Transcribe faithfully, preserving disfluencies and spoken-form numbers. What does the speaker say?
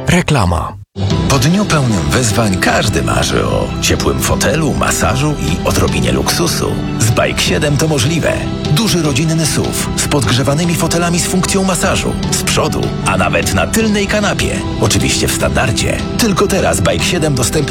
Reklama. Po dniu pełnym wyzwań każdy marzy o ciepłym fotelu, masażu i odrobinie luksusu. Z Bike siedem to możliwe. Duży rodzinny S U V z podgrzewanymi fotelami z funkcją masażu. Z przodu, a nawet na tylnej kanapie. Oczywiście w standardzie. Tylko teraz Bike siedem dostępny